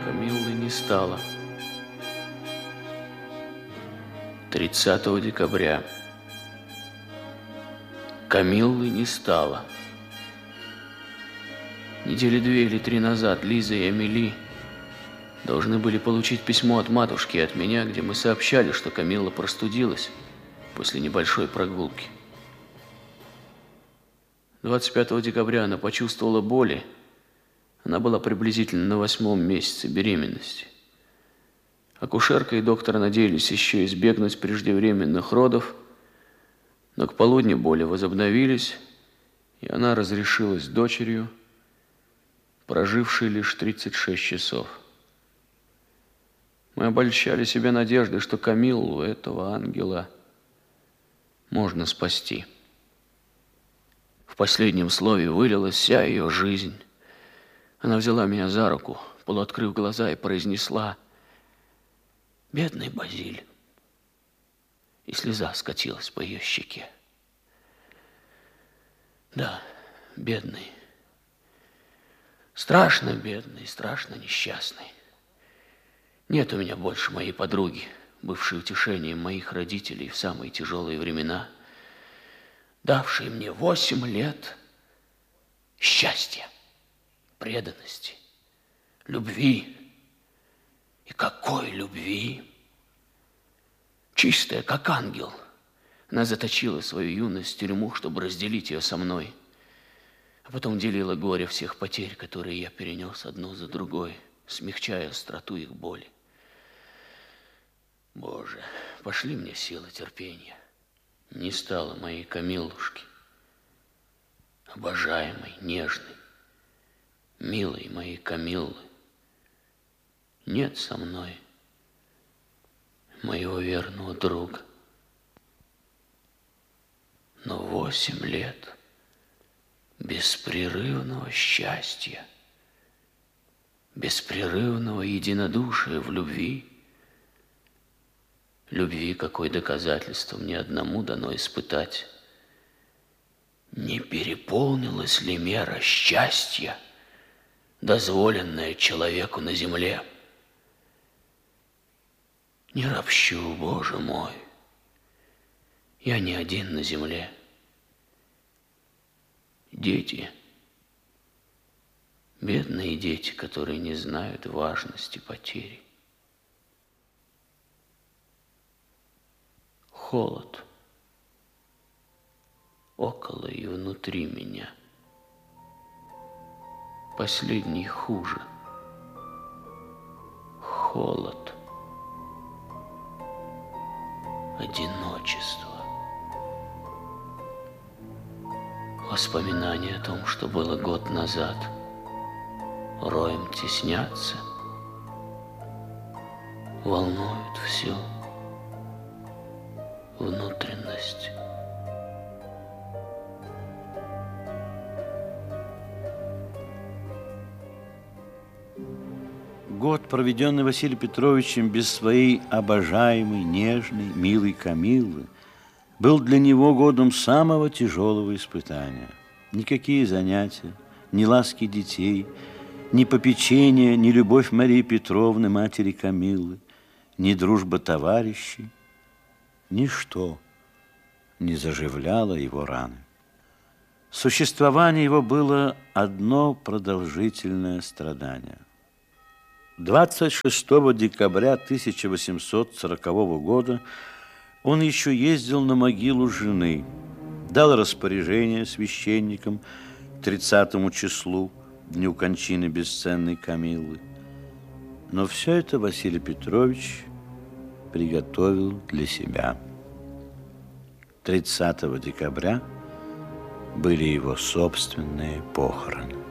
Камиллы не стало. 30 декабря. Камиллы не стало. Недели 2 или 3 назад Лиза и Амели должны были получить письмо от матушки и от меня, где мы сообщали, что Камилла простудилась после небольшой прогулки. 25 декабря она почувствовала боли. Она была приблизительно на 8-м месяце беременности. Акушерка и доктор надеялись еще избегнуть преждевременных родов, но к полудню боли возобновились, и она разрешилась дочерью, прожившей лишь 36 часов. Мы обольщали себя надеждой, что Камиллу, этого ангела, можно спасти. В последнем слове вылилась вся ее жизнь. Она взяла меня за руку, полуоткрыв глаза, и произнесла: «Бедный Базиль». И слеза скатилась по ее щеке. Да, бедный. Страшно бедный, страшно несчастный. Нет у меня больше моей подруги, бывшей утешением моих родителей в самые тяжелые времена, давшей мне 8 лет счастья, преданности, любви. И какой любви! Чистая, как ангел. Она заточила свою юность в тюрьму, чтобы разделить ее со мной. А потом делила горе всех потерь, которые я перенес одну за другой, смягчая остроту их боли. Боже, пошли мне силы терпения. Не стало моей Камиллушки, обожаемой, нежной, милой моей Камиллы. Нет со мной моего верного друга. Но 8 лет беспрерывного счастья, беспрерывного единодушия в любви, любви, какой доказательство мне одному дано испытать. Не переполнилась ли мера счастья, дозволенная человеку на земле? Не ропщу, Боже мой, я не один на земле. Дети, бедные дети, которые не знают важности потери. Холод около и внутри меня. Последний хуже. Холод. Одиночество. Воспоминания о том, что было год назад, роем теснятся, волнуют всю внутренность. Год, проведенный Василием Петровичем без своей обожаемой, нежной, милой Камиллы, был для него годом самого тяжелого испытания. Никакие занятия, ни ласки детей, ни попечение, ни любовь Марии Петровны, матери Камиллы, ни дружба товарищей, ничто не заживляло его раны. Существование его было одно продолжительное страдание. 26 декабря 1840 года он еще ездил на могилу жены, дал распоряжение священникам к 30 числу, дню кончины бесценной Камиллы. Но все это Василий Петрович приготовил для себя. 30 декабря были его собственные похороны.